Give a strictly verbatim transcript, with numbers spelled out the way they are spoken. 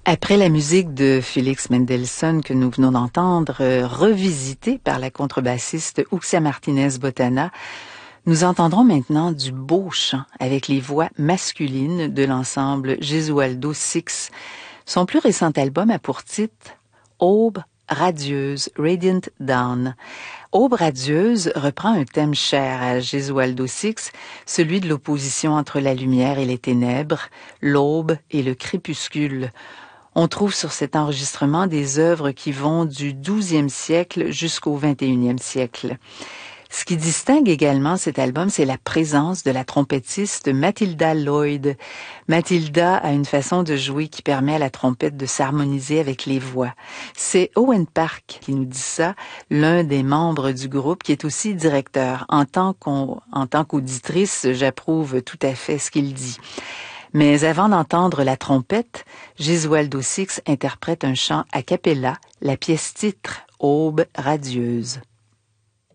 Après la musique de Félix Mendelssohn que nous venons d'entendre, euh, revisitée par la contrebassiste Uxia Martinez-Botana, nous entendrons maintenant du beau chant avec les voix masculines de l'ensemble Gesualdo Six. Son plus récent album a pour titre Aube radieuse, Radiant Dawn. Aube radieuse reprend un thème cher à Gesualdo Six, celui de l'opposition entre la lumière et les ténèbres, l'aube et le crépuscule. On trouve sur cet enregistrement des œuvres qui vont du douzième siècle jusqu'au vingt et unième siècle. Ce qui distingue également cet album, c'est la présence de la trompettiste Matilda Lloyd. Matilda a une façon de jouer qui permet à la trompette de s'harmoniser avec les voix. C'est Owen Park qui nous dit ça, l'un des membres du groupe qui est aussi directeur. En tant qu'on, en tant qu'auditrice, j'approuve tout à fait ce qu'il dit. Mais avant d'entendre la trompette, Gesualdo Six interprète un chant a cappella, la pièce titre Aube radieuse.